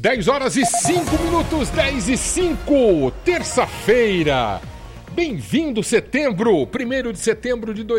10 horas e 5 minutos, 10 e 5, terça-feira. Bem-vindo setembro, 1º de setembro de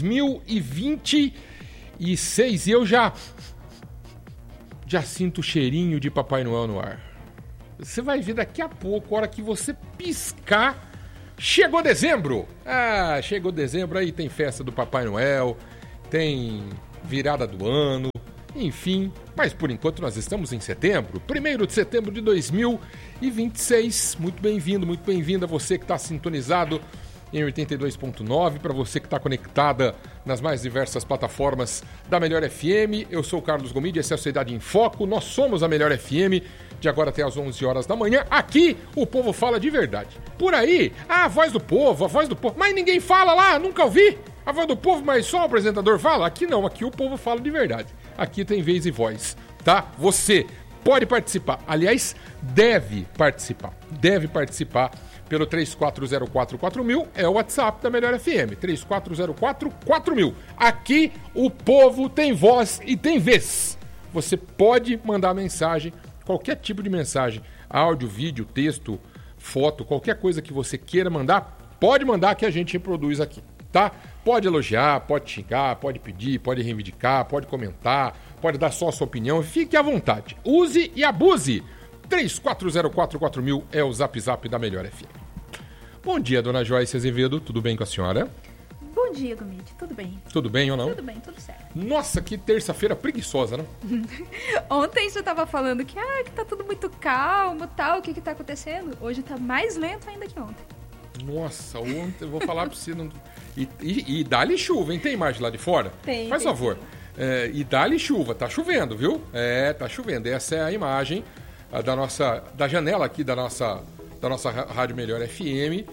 2026. E eu já sinto o cheirinho de Papai Noel no ar. Você vai ver daqui a pouco, a hora que você piscar, chegou dezembro. Ah, chegou dezembro, aí tem festa do Papai Noel, tem virada do ano, enfim. Mas por enquanto nós estamos em setembro, 1º de setembro de 2026. Muito bem-vindo, muito bem-vinda você que está sintonizado em 82.9, para você que está conectada nas mais diversas plataformas da Melhor FM. Eu sou o Carlos Gomide, essa é a Cidade em Foco. Nós somos a Melhor FM, de agora até às 11 horas da manhã. Aqui o povo fala de verdade. Por aí, a voz do povo, mas ninguém fala lá, nunca ouvi. A voz do povo, mas só o apresentador fala? Aqui não, aqui o povo fala de verdade. Aqui tem vez e voz, tá? Você pode participar, aliás, deve participar pelo 34044000, é o WhatsApp da Melhor FM, 34044000. Aqui o povo tem voz e tem vez. Você pode mandar mensagem, qualquer tipo de mensagem, áudio, vídeo, texto, foto, qualquer coisa que você queira mandar, pode mandar que a gente reproduz aqui, tá? Pode elogiar, pode xingar, pode pedir, pode reivindicar, pode comentar, pode dar só a sua opinião, fique à vontade. Use e abuse. 34044000 é o Zap da Melhor FM. Bom dia, dona Joyce Azevedo, tudo bem com a senhora? Bom dia, Gomide, tudo bem? Tudo bem ou não? Tudo bem, tudo certo. Nossa, que terça-feira preguiçosa, né? Ontem você tava falando que tá tudo muito calmo e tal, o que tá acontecendo? Hoje tá mais lento ainda que ontem. Nossa, ontem eu vou falar pra você... Não... E dá-lhe chuva, hein? Tem imagem lá de fora? Tem. Faz favor. E dá-lhe chuva, tá chovendo, viu? Tá chovendo. Essa é a imagem da janela aqui da nossa Rádio Melhor FM,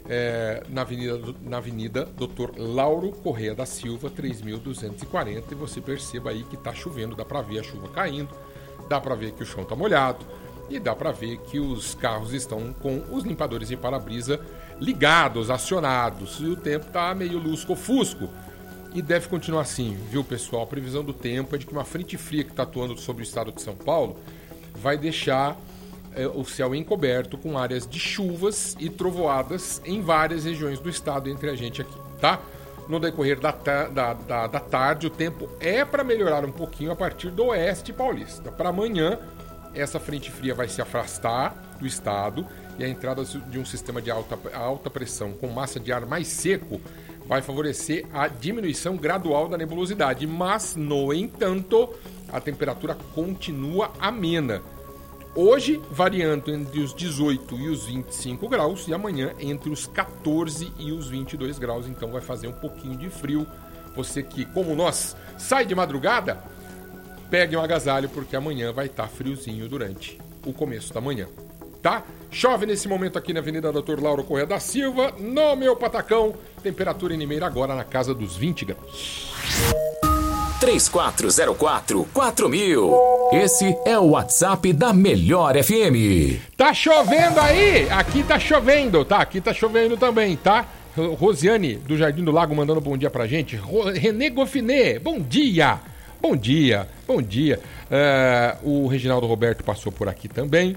na Avenida Dr. Lauro Correia da Silva, 3.240. E você perceba aí que tá chovendo, dá pra ver a chuva caindo, dá pra ver que o chão tá molhado e dá pra ver que os carros estão com os limpadores de para-brisa ligados, acionados, e o tempo tá meio lusco-fusco. E deve continuar assim, viu, pessoal? A previsão do tempo é de que uma frente fria que está atuando sobre o estado de São Paulo vai deixar o céu encoberto com áreas de chuvas e trovoadas em várias regiões do estado, entre a gente aqui, tá? No decorrer da tarde, o tempo é para melhorar um pouquinho a partir do oeste paulista. Para amanhã, essa frente fria vai se afastar do estado e a entrada de um sistema de alta pressão com massa de ar mais seco vai favorecer a diminuição gradual da nebulosidade, mas, no entanto, a temperatura continua amena. Hoje, variando entre os 18 e os 25 graus, e amanhã entre os 14 e os 22 graus, então vai fazer um pouquinho de frio. Você que, como nós, sai de madrugada, pegue um agasalho, porque amanhã vai estar friozinho durante o começo da manhã, tá? Chove nesse momento aqui na Avenida Dr. Lauro Correia da Silva, no meu Patacão. Temperatura em Limeira agora na casa dos 20 graus. 34044000. Esse é o WhatsApp da Melhor FM. Tá chovendo aí? Aqui tá chovendo, tá? Aqui tá chovendo também, tá? Rosiane, do Jardim do Lago, mandando bom dia pra gente. Renê Goffinet, bom dia. Bom dia, bom dia. O Reginaldo Roberto passou por aqui também.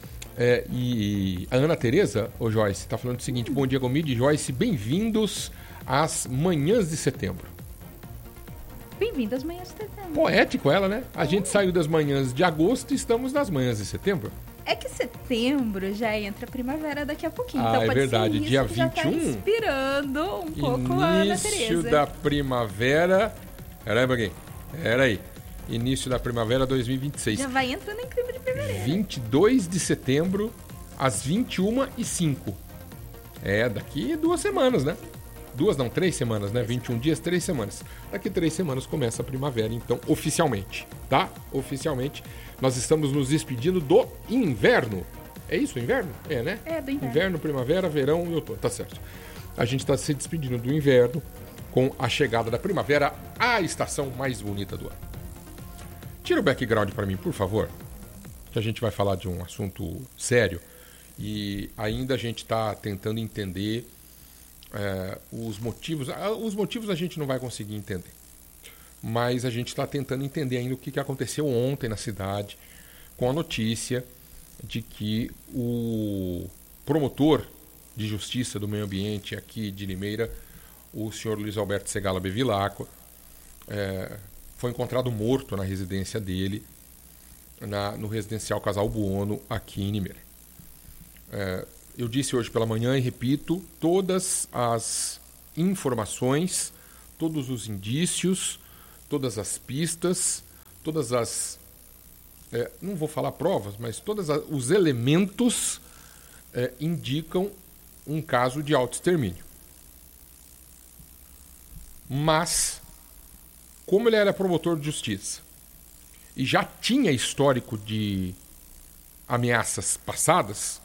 E a Ana Tereza, Joyce, tá falando o seguinte: bom dia, Gomide e Joyce, bem-vindos às manhãs de setembro. Bem-vindo às manhãs de setembro. Poético ela, né? A gente saiu das manhãs de agosto e estamos nas manhãs de setembro. É que setembro já entra a primavera daqui a pouquinho. Então pode verdade, ser dia que já 21. Tá inspirando um pouco a Ana Tereza. Início da primavera. Peraí. Início da primavera 2026. Já vai entrando em clima de primavera. 22 de setembro, às 21h05. Daqui 2 semanas, né? 3 semanas, né? 21 dias, 3 semanas. Daqui 3 semanas começa a primavera, então, oficialmente, tá? Oficialmente, nós estamos nos despedindo do inverno. É isso, inverno? Né? É, do inverno. Inverno, primavera, verão e outono, tá certo. A gente está se despedindo do inverno com a chegada da primavera, a estação mais bonita do ano. Tira o background para mim, por favor, que a gente vai falar de um assunto sério e ainda a gente está tentando entender os motivos. Os motivos a gente não vai conseguir entender, mas a gente está tentando entender ainda o que aconteceu ontem na cidade com a notícia de que o promotor de justiça do meio ambiente aqui de Limeira, o senhor Luiz Alberto Segala Bevilacqua, foi encontrado morto na residência dele, no residencial Casal Buono, aqui em Limeira. Eu disse hoje pela manhã e repito, todas as informações, todos os indícios, todas as pistas, todas as... não vou falar provas, mas todos os elementos indicam um caso de autoextermínio. Mas, como ele era promotor de justiça e já tinha histórico de ameaças passadas,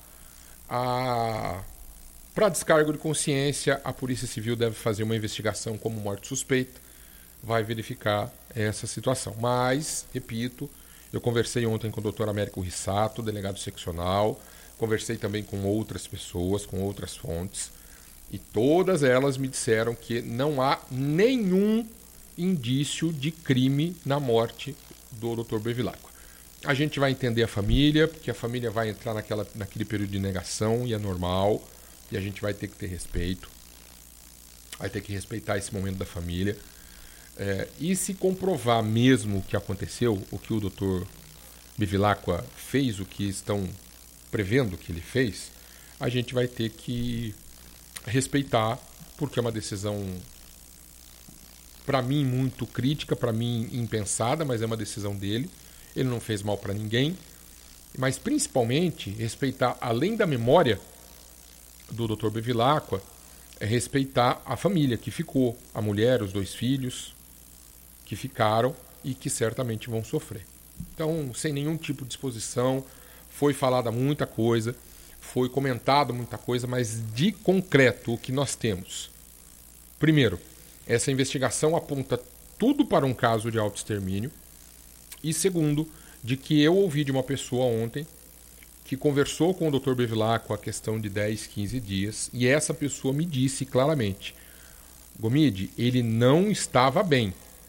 para descargo de consciência, a Polícia Civil deve fazer uma investigação como morte suspeita, vai verificar essa situação. Mas, repito, eu conversei ontem com o Dr. Américo Rissato, delegado seccional, conversei também com outras pessoas, com outras fontes, e todas elas me disseram que não há nenhum indício de crime na morte do Dr. Bevilacqua. A gente vai entender a família, porque a família vai entrar naquele período de negação, e é normal, e a gente vai ter que ter respeito, vai ter que respeitar esse momento da família. E se comprovar mesmo o que aconteceu, o que o Dr. Bevilacqua fez, o que estão prevendo que ele fez, a gente vai ter que respeitar, porque é uma decisão, para mim, muito crítica, para mim, impensada, mas é uma decisão dele. Ele não fez mal para ninguém, mas principalmente respeitar, além da memória do Dr. Bevilacqua, respeitar a família que ficou, a mulher, os 2 filhos que ficaram e que certamente vão sofrer. Então, sem nenhum tipo de exposição, foi falada muita coisa, foi comentado muita coisa, mas de concreto o que nós temos? Primeiro, essa investigação aponta tudo para um caso de autoextermínio. E segundo, de que eu ouvi de uma pessoa ontem que conversou com o Dr. Bevilacqua a questão de 10, 15 dias, e essa pessoa me disse claramente: Gomide, ele não estava bem.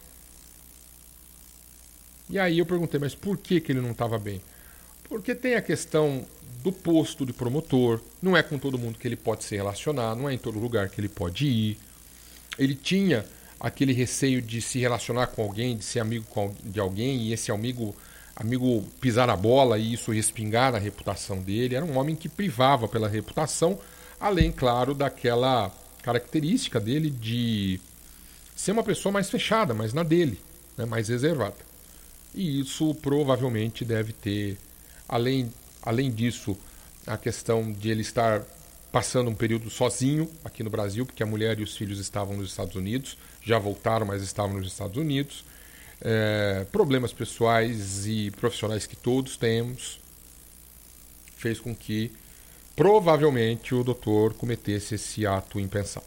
E aí eu perguntei, mas por que ele não estava bem? Porque tem a questão do posto de promotor, não é com todo mundo que ele pode se relacionar, não é em todo lugar que ele pode ir. Ele tinha aquele receio de se relacionar com alguém, de ser amigo de alguém, e esse amigo pisar na bola e isso respingar na reputação dele. Era um homem que privava pela reputação, além, claro, daquela característica dele de ser uma pessoa mais fechada, mais na dele, né, mais reservada. E isso provavelmente deve ter, além disso, a questão de ele estar passando um período sozinho aqui no Brasil, porque a mulher e os filhos estavam nos Estados Unidos, já voltaram, mas estavam nos Estados Unidos. Problemas pessoais e profissionais que todos temos, fez com que provavelmente o doutor cometesse esse ato impensado.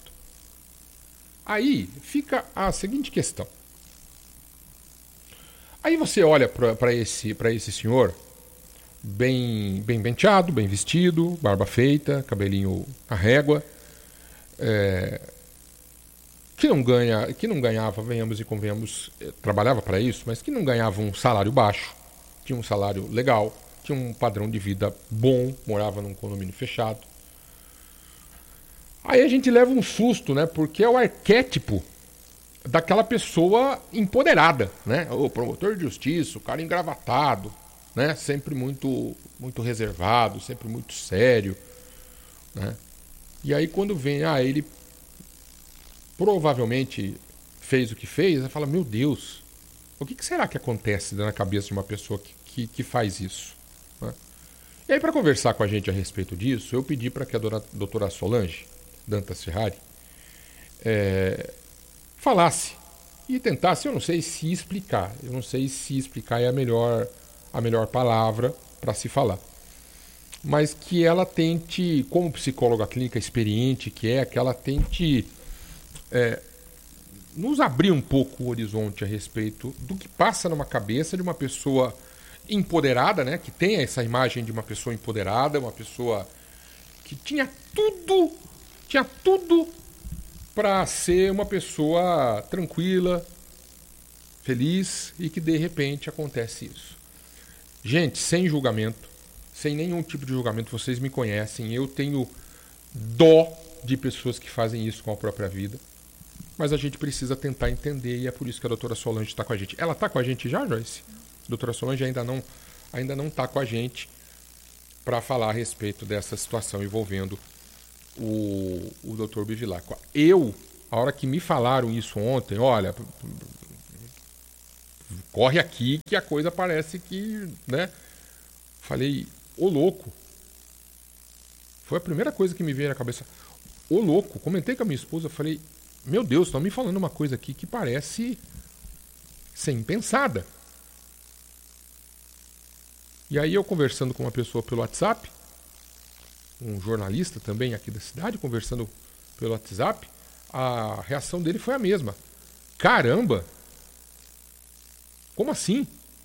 Aí fica a seguinte questão. Aí você olha para esse senhor, bem penteado, bem vestido, barba feita, cabelinho à régua, que não ganhava, venhamos e convenhamos, trabalhava para isso, mas que não ganhava um salário baixo, tinha um salário legal, tinha um padrão de vida bom, morava num condomínio fechado. Aí a gente leva um susto, né? Porque é o arquétipo daquela pessoa empoderada, né? O promotor de justiça, o cara engravatado, né? Sempre muito reservado, sempre muito sério, né? E aí quando vem, ele provavelmente fez o que fez, você fala, meu Deus, o que será que acontece na cabeça de uma pessoa que faz isso? Né? E aí, para conversar com a gente a respeito disso, eu pedi para que a doutora Solange Dantas Ferrari falasse e tentasse, eu não sei se explicar é a melhor palavra para se falar, mas que ela tente, como psicóloga clínica experiente que ela tente nos abrir um pouco o horizonte a respeito do que passa numa cabeça de uma pessoa empoderada, né? Que tem essa imagem de uma pessoa empoderada, uma pessoa que tinha tudo para ser uma pessoa tranquila, feliz, e que de repente acontece isso. Gente, sem julgamento, sem nenhum tipo de julgamento, vocês me conhecem, eu tenho dó de pessoas que fazem isso com a própria vida, mas a gente precisa tentar entender e é por isso que a doutora Solange está com a gente. Ela está com a gente já, Joyce? A doutora Solange ainda não está com a gente para falar a respeito dessa situação envolvendo o doutor Bevilacqua. A hora que me falaram isso ontem, olha, corre aqui que a coisa parece que, né? Falei, ô louco. Foi a primeira coisa que me veio na cabeça. Ô louco, comentei com a minha esposa, falei, meu Deus, estão me falando uma coisa aqui que parece ser impensada. E aí eu conversando com uma pessoa pelo WhatsApp, um jornalista também aqui da cidade, conversando pelo WhatsApp, a reação dele foi a mesma. Caramba! Como assim?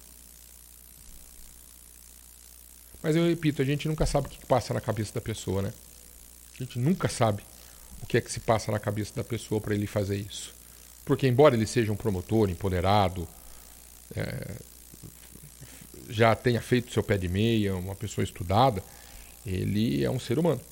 Mas eu repito, a gente nunca sabe o que passa na cabeça da pessoa, né? A gente nunca sabe o que é que se passa na cabeça da pessoa para ele fazer isso. Porque embora ele seja um promotor empoderado, já tenha feito seu pé de meia, uma pessoa estudada, ele é um ser humano.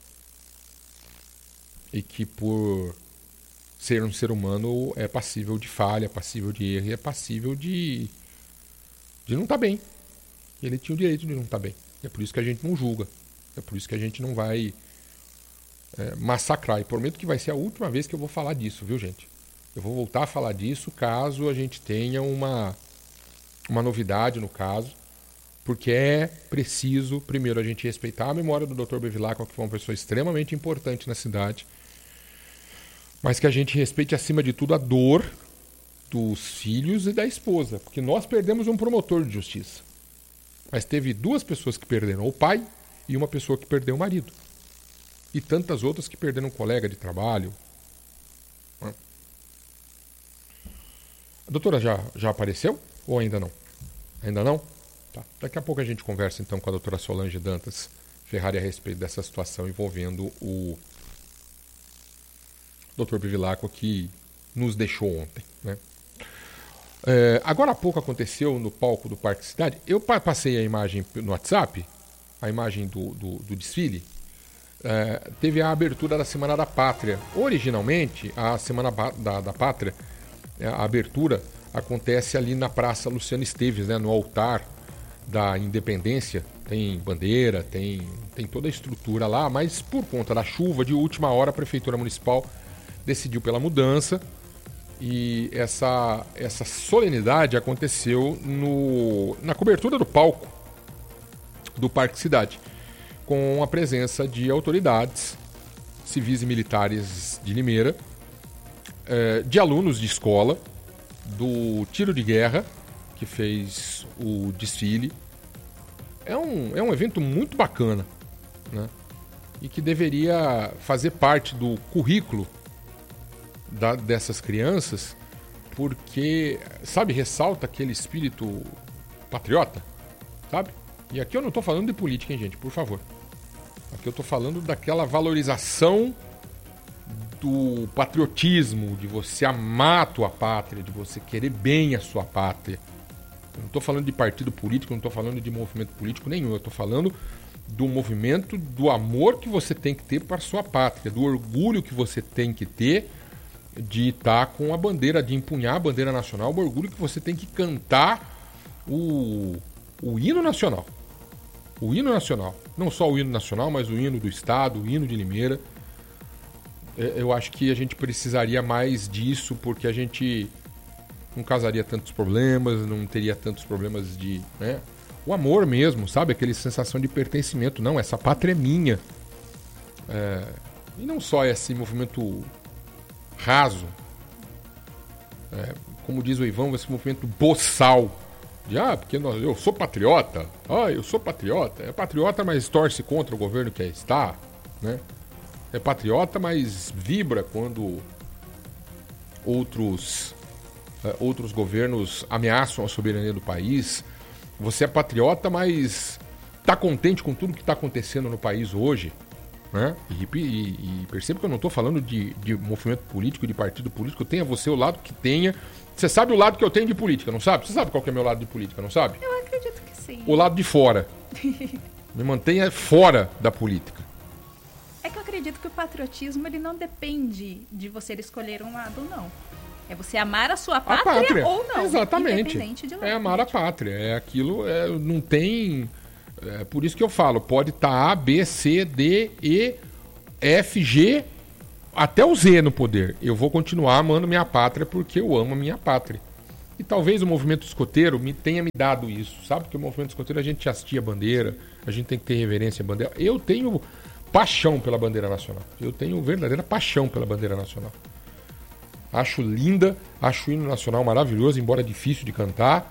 E que por ser um ser humano é passível de falha, é passível de erro, é passível de não estar bem. Ele tinha o direito de não estar bem. É por isso que a gente não julga. É por isso que a gente não vai massacrar. E prometo que vai ser a última vez que eu vou falar disso, viu, gente? Eu vou voltar a falar disso caso a gente tenha uma novidade no caso, porque é preciso, primeiro, a gente respeitar a memória do Dr. Bevilacqua, que foi uma pessoa extremamente importante na cidade, mas que a gente respeite, acima de tudo, a dor dos filhos e da esposa, porque nós perdemos um promotor de justiça, mas teve 2 pessoas que perderam o pai e uma pessoa que perdeu o marido, e tantas outras que perderam um colega de trabalho. A doutora já apareceu ou ainda não? Ainda não? Tá. Daqui a pouco a gente conversa então com a doutora Solange Dantas Ferrari a respeito dessa situação envolvendo o Dr. Bevilacqua, que nos deixou ontem, né? Agora há pouco aconteceu no palco do Parque Cidade. Eu passei a imagem no WhatsApp, a imagem do desfile. Teve a abertura da Semana da Pátria. Originalmente, a Semana da Pátria, a abertura acontece ali na Praça Luciano Esteves, né, no altar da Independência. Tem bandeira, tem toda a estrutura lá, mas por conta da chuva, de última hora, a Prefeitura Municipal decidiu pela mudança e essa solenidade aconteceu na cobertura do palco do Parque Cidade, com a presença de autoridades civis e militares de Limeira, de alunos de escola, do tiro de guerra, que fez o desfile. É um evento muito bacana, né? E que deveria fazer parte do currículo dessas crianças, porque, sabe, ressalta aquele espírito patriota, sabe? E aqui eu não estou falando de política, hein, gente, por favor. Aqui eu estou falando daquela valorização do patriotismo, de você amar a tua pátria, de você querer bem a sua pátria. Eu não estou falando de partido político, não estou falando de movimento político nenhum. Eu estou falando do movimento, do amor que você tem que ter para a sua pátria, do orgulho que você tem que ter de estar com a bandeira, de empunhar a bandeira nacional, o orgulho que você tem que cantar o hino nacional. O hino nacional. Não só o hino nacional, mas o hino do Estado, o hino de Limeira. Eu acho que a gente precisaria mais disso, porque a gente não causaria tantos problemas, não teria tantos problemas de... né? O amor mesmo, sabe? Aquela sensação de pertencimento. Não, essa pátria é minha. E não só esse movimento raso. Como diz o Ivan, esse movimento boçal. De, porque eu sou patriota. Eu sou patriota. É patriota, mas torce contra o governo que está, né? É patriota, mas vibra quando outros governos ameaçam a soberania do país. Você é patriota, mas está contente com tudo que está acontecendo no país hoje, né? E perceba que eu não estou falando de movimento político, de partido político. Tenha você o lado que tenha. Você sabe o lado que eu tenho de política, não sabe? Você sabe qual que é o meu lado de política, não sabe? Eu acredito que sim. Sim. o lado de fora. Me mantenha fora da política. É que eu acredito que o patriotismo ele não depende de você escolher um lado ou não. É você amar a sua pátria ou não. Exatamente. Independente de lado. É amar a pátria. É aquilo, não tem... É por isso que eu falo, pode estar A, B, C, D, E, F, G, até o Z no poder. Eu vou continuar amando minha pátria porque eu amo a minha pátria. E talvez o movimento escoteiro tenha me dado isso, sabe? Porque o movimento escoteiro a gente hastia a bandeira, a gente tem que ter reverência à bandeira. Eu tenho paixão pela bandeira nacional. Eu tenho verdadeira paixão pela bandeira nacional. Acho linda, acho o hino nacional maravilhoso, embora difícil de cantar.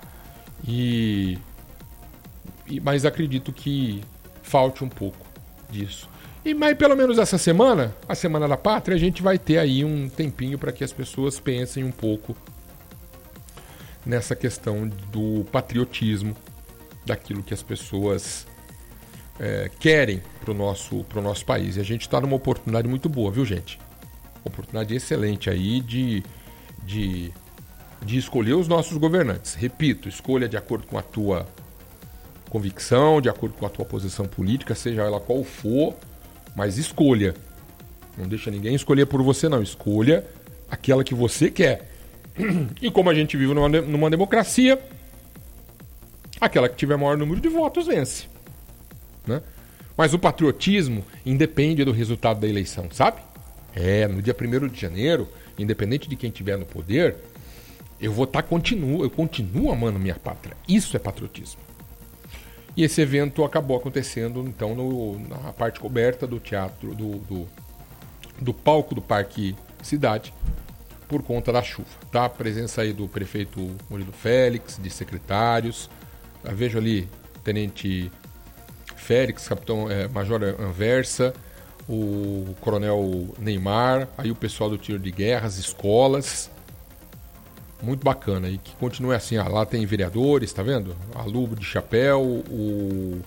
Mas acredito que falte um pouco disso. Mas pelo menos essa semana, a Semana da Pátria, a gente vai ter aí um tempinho para que as pessoas pensem um pouco nessa questão do patriotismo, daquilo que as pessoas querem pro nosso país. E a gente está numa oportunidade muito boa, viu, gente? Oportunidade excelente aí de escolher os nossos governantes. Repito, escolha de acordo com a tua convicção, de acordo com a tua posição política, seja ela qual for, mas escolha. Não deixa ninguém escolher por você, não. Escolha aquela que você quer. E como a gente vive numa democracia, aquela que tiver maior número de votos vence. Né? Mas o patriotismo independe do resultado da eleição, sabe? No dia 1º de janeiro, independente de quem estiver no poder, eu continuo amando minha pátria. Isso é patriotismo. E esse evento acabou acontecendo, então, na parte coberta do teatro, do palco do Parque Cidade, por conta da chuva. Tá? A presença aí do prefeito Murilo Félix, de secretários. Eu vejo ali Tenente Félix, Capitão Major Anversa, o Coronel Neymar, aí o pessoal do tiro de guerra, as escolas. Muito bacana. E que continue assim. Lá tem vereadores, tá vendo? A Lubo de chapéu, o...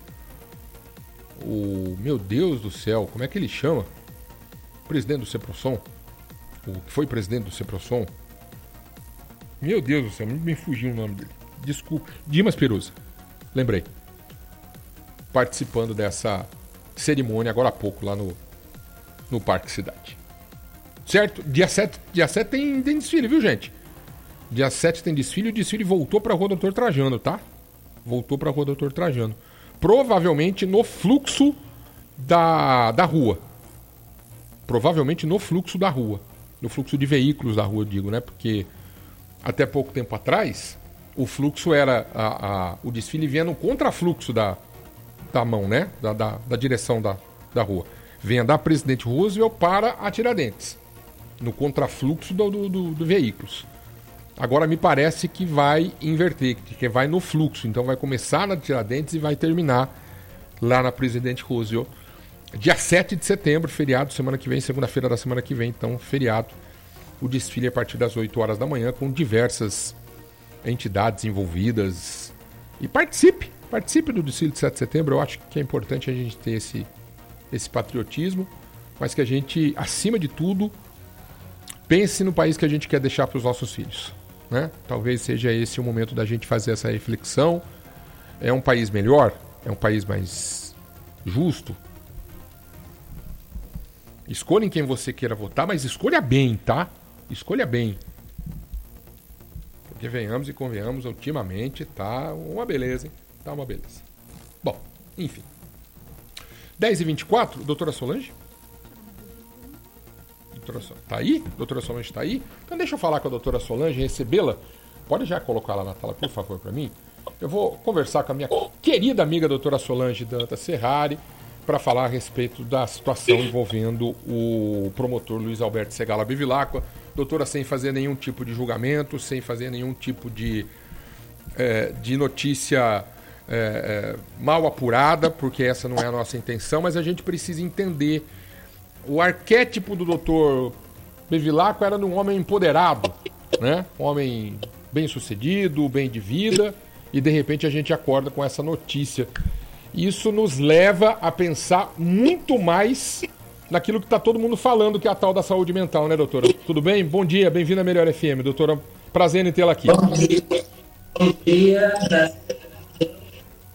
Meu Deus do céu, como é que ele chama? O presidente do Ceprosom. O que foi presidente do Ceprosom. Meu Deus do céu, me fugiu o nome dele. Desculpa. Dimas Perusa. Lembrei. Participando dessa cerimônia agora há pouco lá no Parque Cidade. Certo? Dia 7 tem desfile, viu, gente? Dia 7 tem desfile. O desfile voltou para a Rua Doutor Trajano, tá? Voltou para a Rua Doutor Trajano. Provavelmente no fluxo da rua. Provavelmente no fluxo da rua. No fluxo de veículos da rua, eu digo, né? Porque até pouco tempo atrás, o fluxo era... o desfile vinha no contrafluxo da mão, né? Da direção da rua. Vinha da Presidente Roosevelt para a Tiradentes. No contrafluxo do veículos. Agora me parece que vai inverter, que vai no fluxo. Então vai começar na Tiradentes e vai terminar lá na Presidente Roosevelt. Dia 7 de setembro, feriado, semana que vem, segunda-feira da semana que vem, então feriado. O desfile a partir das 8 horas da manhã, com diversas entidades envolvidas. E participe do desfile de 7 de setembro. Eu acho que é importante a gente ter esse patriotismo, mas que a gente, acima de tudo, pense no país que a gente quer deixar para os nossos filhos. Né? Talvez seja esse o momento da gente fazer essa reflexão. É um país melhor? É um país mais justo? Escolha em quem você queira votar, mas escolha bem, tá? Escolha bem. Porque venhamos e convenhamos, ultimamente tá uma beleza, hein? Tá uma beleza. Bom, enfim. 10h24, doutora Solange? Tá aí? Doutora Solange tá aí? Então deixa eu falar com a doutora Solange, recebê-la. Pode já colocar lá na tela, por favor, para mim. Eu vou conversar com a minha querida amiga doutora Solange Dantas Serrari para falar a respeito da situação envolvendo o promotor Luiz Alberto Segala Bevilacqua. Doutora, sem fazer nenhum tipo de julgamento, sem fazer nenhum tipo de notícia mal apurada, porque essa não é a nossa intenção, mas a gente precisa entender. O arquétipo do doutor Bevilacqua era de um homem empoderado, né? Um homem bem-sucedido, bem de vida, e de repente a gente acorda com essa notícia. Isso nos leva a pensar muito mais naquilo que está todo mundo falando, que é a tal da saúde mental, né, doutora? Tudo bem? Bom dia, bem-vinda à Melhor FM. Doutora, prazer em tê-la aqui. Bom dia.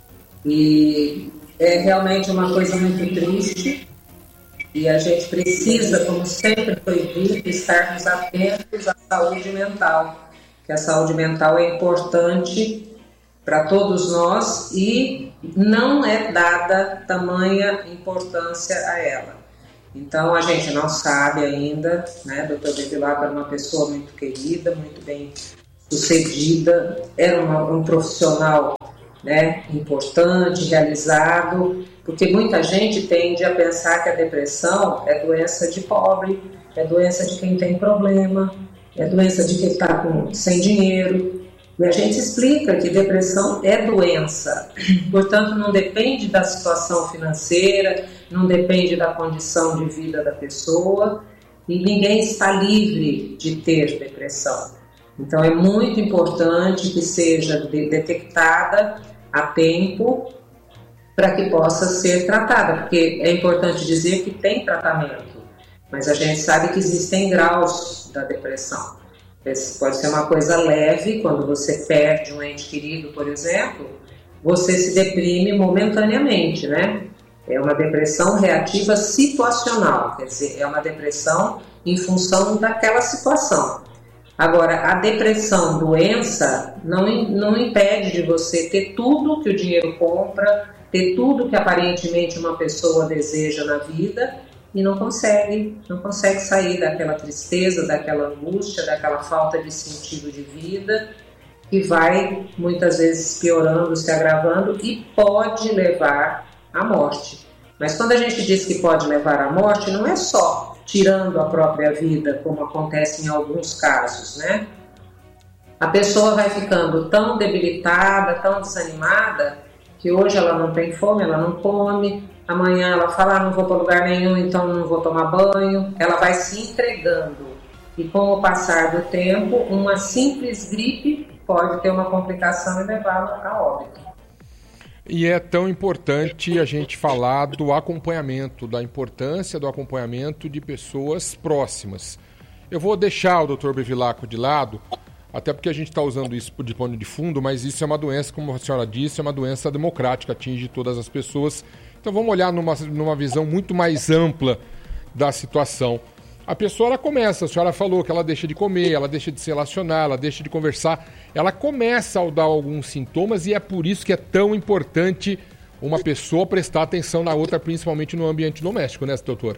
E é realmente uma coisa muito triste e a gente precisa, como sempre foi dito, estarmos atentos à saúde mental, que a saúde mental é importante para todos nós e não é dada tamanha importância a ela. Então a gente não sabe ainda, né? Dr. Bevilacqua era uma pessoa muito querida, muito bem sucedida, era um profissional, né, importante, realizado, porque muita gente tende a pensar que a depressão é doença de pobre, é doença de quem tem problema, é doença de quem está sem dinheiro. E a gente explica que depressão é doença, portanto não depende da situação financeira, não depende da condição de vida da pessoa e ninguém está livre de ter depressão. Então é muito importante que seja detectada a tempo para que possa ser tratada, porque é importante dizer que tem tratamento, mas a gente sabe que existem graus da depressão. Pode ser uma coisa leve, quando você perde um ente querido, por exemplo, você se deprime momentaneamente, né? É uma depressão reativa situacional, quer dizer, é uma depressão em função daquela situação. Agora, a depressão, doença, não impede de você ter tudo que o dinheiro compra, ter tudo que aparentemente uma pessoa deseja na vida e não consegue sair daquela tristeza, daquela angústia, daquela falta de sentido de vida, que vai muitas vezes piorando, se agravando e pode levar à morte. Mas quando a gente diz que pode levar à morte, não é só tirando a própria vida, como acontece em alguns casos, né? A pessoa vai ficando tão debilitada, tão desanimada, que hoje ela não tem fome, ela não come, amanhã ela fala, não vou para lugar nenhum, então não vou tomar banho, ela vai se entregando. E com o passar do tempo, uma simples gripe pode ter uma complicação e levá-la a óbito. E é tão importante a gente falar do acompanhamento, da importância do acompanhamento de pessoas próximas. Eu vou deixar o Dr. Bevilacqua de lado, até porque a gente está usando isso de pano de fundo, mas isso é uma doença, como a senhora disse, é uma doença democrática, atinge todas as pessoas. Então vamos olhar numa visão muito mais ampla da situação. A pessoa, ela começa, a senhora falou que ela deixa de comer, ela deixa de se relacionar, ela deixa de conversar, ela começa a dar alguns sintomas e é por isso que é tão importante uma pessoa prestar atenção na outra, principalmente no ambiente doméstico, né, doutor?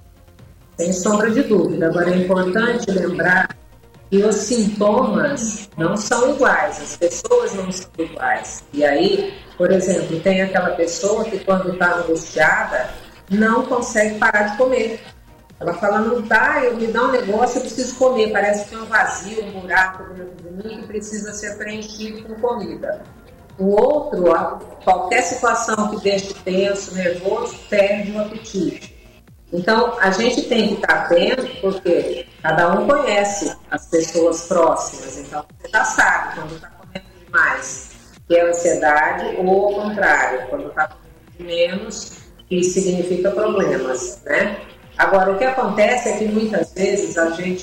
Sem sombra de dúvida. Agora é importante lembrar que os sintomas não são iguais, as pessoas não são iguais. E aí, por exemplo, tem aquela pessoa que quando está angustiada não consegue parar de comer. Ela fala, não dá, me dá um negócio, eu preciso comer. Parece que tem um vazio, um buraco dentro de mim que precisa ser preenchido com comida. O outro, qualquer situação que deixe tenso, nervoso, perde o apetite. Então, a gente tem que estar atento, porque cada um conhece as pessoas próximas. Então, você já sabe quando está comendo demais, que é ansiedade, ou ao contrário, quando está comendo menos, que significa problemas, né? Agora, o que acontece é que muitas vezes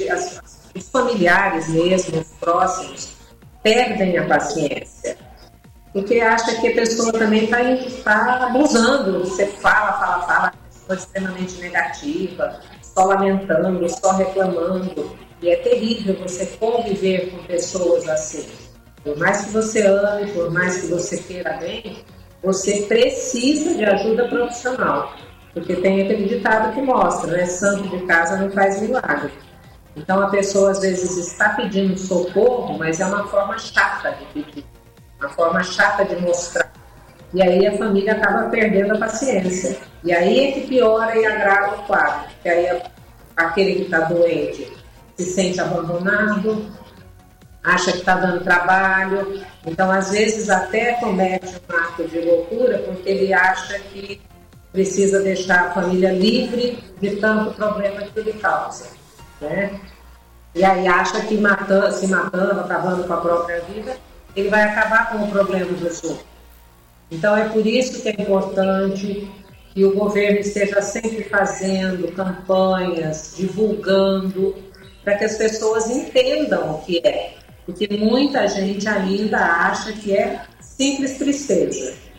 os familiares mesmo, os próximos, perdem a paciência, porque acha que a pessoa também está abusando. Você fala, a pessoa é extremamente negativa, só lamentando, só reclamando, e é terrível você conviver com pessoas assim. Por mais que você ame, por mais que você queira bem, você precisa de ajuda profissional. Porque tem aquele ditado que mostra, né? Santo de casa não faz milagre. Então a pessoa às vezes está pedindo socorro, mas é uma forma chata de pedir, uma forma chata de mostrar. E aí a família acaba perdendo a paciência. E aí é que piora e agrava o quadro. Porque aí aquele que está doente se sente abandonado, acha que está dando trabalho. Então às vezes até comete um ato de loucura porque ele acha que precisa deixar a família livre de tanto problema que ele causa, né? E aí acha que se matando, acabando com a própria vida, ele vai acabar com o problema dos outros. Então é por isso que é importante que o governo esteja sempre fazendo campanhas, divulgando, para que as pessoas entendam o que é. Porque muita gente ainda acha que é simples tristeza.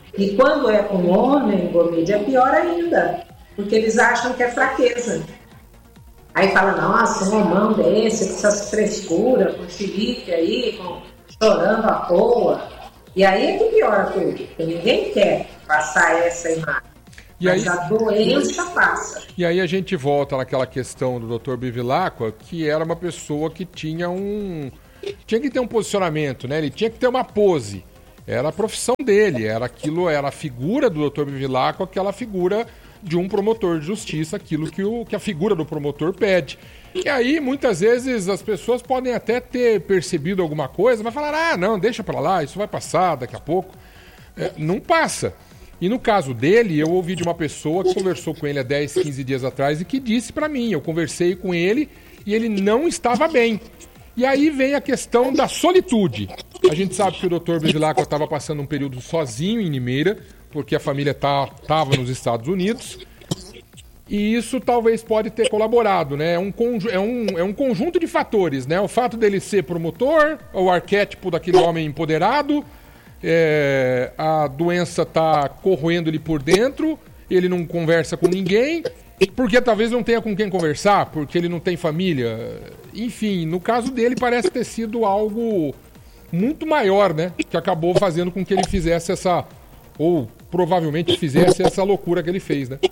E quando é com homem, Gomide, é pior ainda, porque eles acham que é fraqueza. Aí fala, nossa, um homão desse, com essas frescuras, com xilique aí, chorando à toa. E aí é que piora tudo, porque ninguém quer passar essa imagem. Mas a doença passa. E aí a gente volta naquela questão do Dr. Bevilacqua, que era uma pessoa que tinha que ter um posicionamento, né? Ele tinha que ter uma pose. Era a profissão dele, era a figura do Dr. Bevilacqua, aquela figura de um promotor de justiça, aquilo que a figura do promotor pede. E aí, muitas vezes, as pessoas podem até ter percebido alguma coisa, mas falar, não, deixa pra lá, isso vai passar daqui a pouco. Não passa. E no caso dele, eu ouvi de uma pessoa que conversou com ele há 10, 15 dias atrás e que disse pra mim, eu conversei com ele e ele não estava bem. E aí vem a questão da solitude. A gente sabe que o Dr. Bevilacqua estava passando um período sozinho em Limeira, porque a família estava nos Estados Unidos. E isso talvez pode ter colaborado, né? É um conjunto de fatores, né? O fato dele ser promotor, o arquétipo daquele homem empoderado, a doença está corroendo ele por dentro, ele não conversa com ninguém, porque talvez não tenha com quem conversar, porque ele não tem família. Enfim, no caso dele parece ter sido algo muito maior, né? Que acabou fazendo com que ele fizesse ou provavelmente fizesse essa loucura que ele fez, né?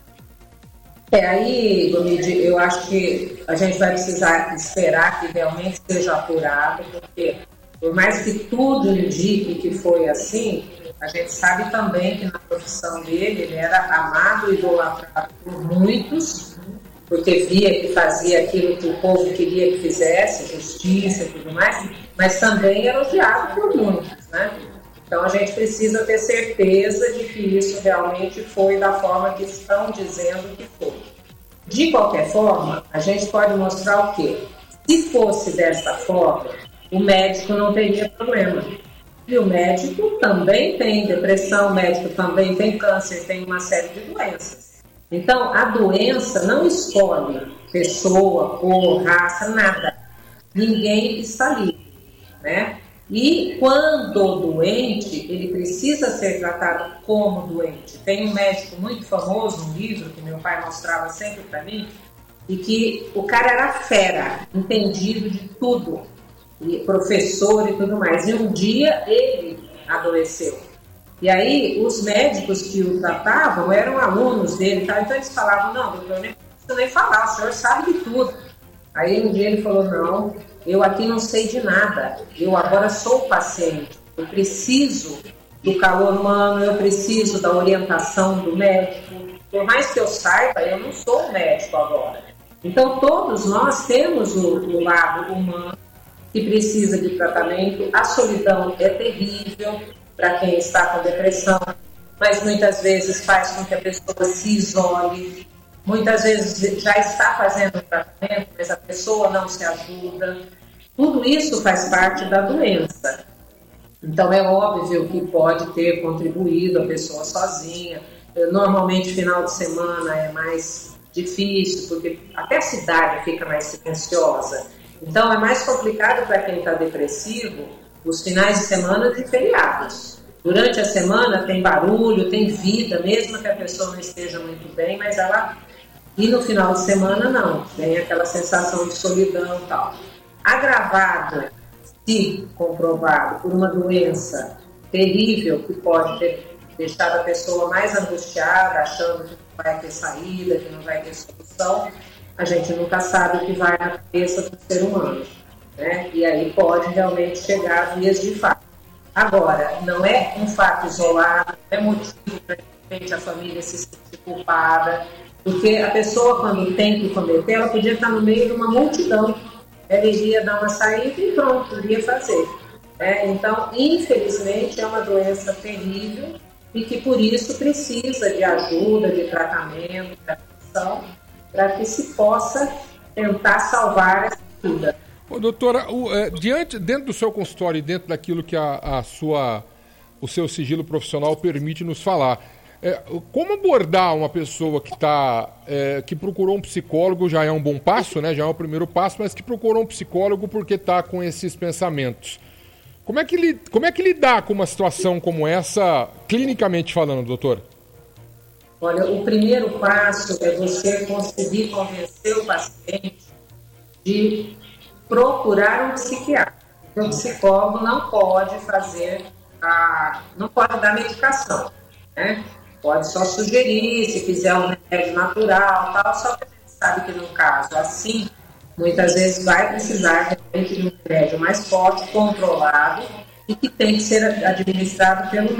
Aí, Gomide, eu acho que a gente vai precisar esperar que realmente seja apurado, porque por mais que tudo indique que foi assim, a gente sabe também que na profissão dele ele era amado e idolatrado por muitos, porque via que fazia aquilo que o povo queria que fizesse, justiça e tudo mais, mas também era odiado por muitos, né? Então a gente precisa ter certeza de que isso realmente foi da forma que estão dizendo que foi. De qualquer forma, a gente pode mostrar o quê? Se fosse dessa forma, o médico não teria problema. E o médico também tem depressão, o médico também tem câncer, tem uma série de doenças. Então, a doença não escolhe pessoa, cor, raça, nada. Ninguém está livre, né? E quando doente, ele precisa ser tratado como doente. Tem um médico muito famoso, um livro que meu pai mostrava sempre para mim, e que o cara era fera, entendido de tudo, e professor e tudo mais. E um dia ele adoeceu. E aí os médicos que o tratavam eram alunos dele, tá? Então eles falavam, não, doutor, eu nem preciso nem falar, o senhor sabe de tudo. Aí um dia ele falou, não, eu aqui não sei de nada, eu agora sou paciente, eu preciso do calor humano, eu preciso da orientação do médico, por mais que eu saiba, eu não sou médico agora. Então todos nós temos o lado humano que precisa de tratamento, a solidão é terrível para quem está com depressão, mas muitas vezes faz com que a pessoa se isole. Muitas vezes já está fazendo o tratamento, mas a pessoa não se ajuda. Tudo isso faz parte da doença. Então é óbvio que pode ter contribuído a pessoa sozinha. Normalmente final de semana é mais difícil, porque até a cidade fica mais silenciosa. Então é mais complicado para quem está depressivo os finais de semana e feriados. Durante a semana tem barulho, tem vida, mesmo que a pessoa não esteja muito bem, mas ela... E no final de semana, não. Tem aquela sensação de solidão e tal. Agravado, se comprovado, por uma doença terrível que pode ter deixado a pessoa mais angustiada, achando que não vai ter saída, que não vai ter solução, a gente nunca sabe o que vai na cabeça do ser humano, né? E aí pode realmente chegar a vias de fato. Agora, não é um fato isolado, não é motivo para que a família se sentir culpada, porque a pessoa, quando tem que cometer, ela podia estar no meio de uma multidão. Ela iria dar uma saída e pronto, iria fazer. Então, infelizmente, é uma doença terrível e que, por isso, precisa de ajuda, de tratamento, de atenção, para que se possa tentar salvar essa vida. Ô, doutora, dentro do seu consultório e dentro daquilo que o seu sigilo profissional permite nos falar, como abordar uma pessoa que procurou um psicólogo? Já é um bom passo, né? Já é o primeiro passo, mas que procurou um psicólogo porque está com esses pensamentos. Como é que lidar com uma situação como essa clinicamente falando, doutor? Olha, o primeiro passo é você conseguir convencer o paciente de procurar um psiquiatra. O psicólogo não pode não pode dar medicação, né? Pode só sugerir, se fizer um remédio natural, tal, só que a gente sabe que no caso assim, muitas vezes vai precisar de um remédio mais forte, controlado, e que tem que ser administrado pelo médico.